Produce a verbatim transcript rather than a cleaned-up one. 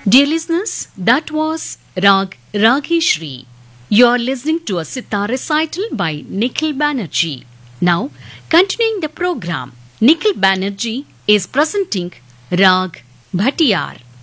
Dear listeners, that was Rag Rageshri. You are listening to a sitar recital by Nikhil Banerjee. Now, continuing the program, Nikhil Banerjee is presenting Rag Bhatiyar.